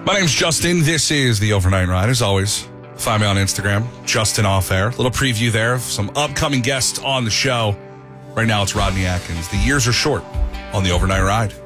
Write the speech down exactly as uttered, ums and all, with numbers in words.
My name's Justin. This is the Overnight Ride. As always, find me on Instagram, Justin Off Air. Little preview there of some upcoming guests on the show. Right now, it's Rodney Atkins. The years are short on the Overnight Ride.